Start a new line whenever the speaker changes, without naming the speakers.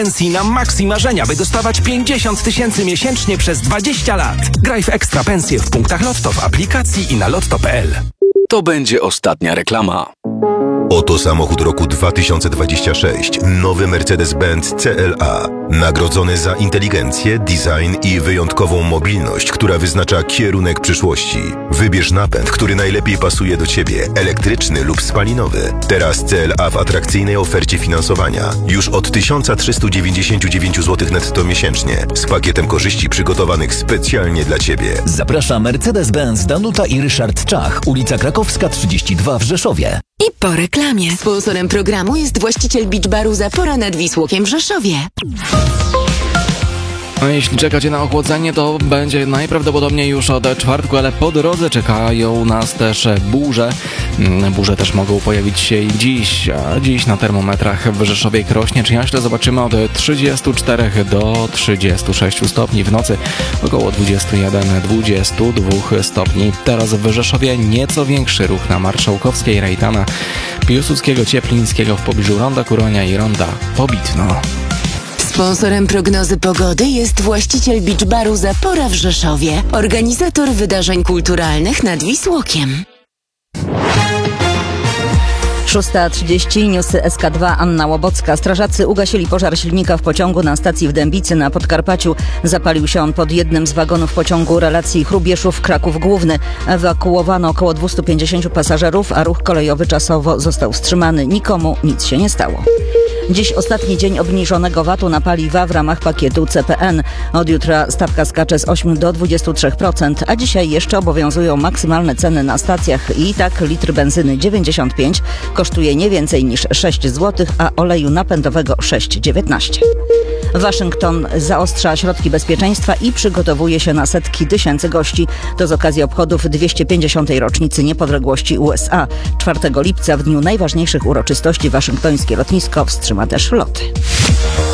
pensji na maksim marzenia, by dostawać 50 000 miesięcznie przez 20 lat. Graj w ekstra pensje w punktach Lotto, w aplikacji i na lotto.pl.
To będzie ostatnia reklama.
Oto samochód roku 2026. Nowy Mercedes-Benz CLA. Nagrodzony za inteligencję, design i wyjątkową mobilność, która wyznacza kierunek przyszłości. Wybierz napęd, który najlepiej pasuje do Ciebie. Elektryczny lub spalinowy. Teraz CLA w atrakcyjnej ofercie finansowania. Już od 1399 zł netto miesięcznie. Z pakietem korzyści przygotowanych specjalnie dla Ciebie.
Zaprasza Mercedes-Benz Danuta i Ryszard Czach. Ulica Krakowska 32 w Rzeszowie.
I po reklamie. Sponsorem programu jest właściciel Beach Baru Zapora nad Wisłokiem w Rzeszowie.
No, jeśli czekacie na ochłodzenie, to będzie najprawdopodobniej już od czwartku, ale po drodze czekają nas też burze. Burze też mogą pojawić się i dziś, a dziś na termometrach w Rzeszowie i Krośnie czy Jaśle zobaczymy od 34 do 36 stopni, w nocy około 21-22 stopni. Teraz w Rzeszowie nieco większy ruch na Marszałkowskiej, Rejtana, Piłsudskiego, Cieplińskiego w pobliżu Ronda Kuronia i Ronda Pobitno.
Sponsorem prognozy pogody jest właściciel Beach Baru Zapora w Rzeszowie, organizator wydarzeń kulturalnych nad Wisłokiem.
6:30, newsy SK2, Anna Łobocka. Strażacy ugasili pożar silnika w pociągu na stacji w Dębicy na Podkarpaciu. Zapalił się on pod jednym z wagonów pociągu relacji Chrubieszów-Kraków Główny. Ewakuowano około 250 pasażerów, a ruch kolejowy czasowo został wstrzymany. Nikomu nic się nie stało. Dziś ostatni dzień obniżonego VAT-u na paliwa w ramach pakietu CPN. Od jutra stawka skacze z 8 do 23%, a dzisiaj jeszcze obowiązują maksymalne ceny na stacjach i tak litr benzyny 95 kosztuje nie więcej niż 6 zł, a oleju napędowego 6,19. Waszyngton zaostrza środki bezpieczeństwa i przygotowuje się na setki tysięcy gości. To z okazji obchodów 250. rocznicy niepodległości USA. 4 lipca, w dniu najważniejszych uroczystości, waszyngtońskie lotnisko wstrzyma też loty.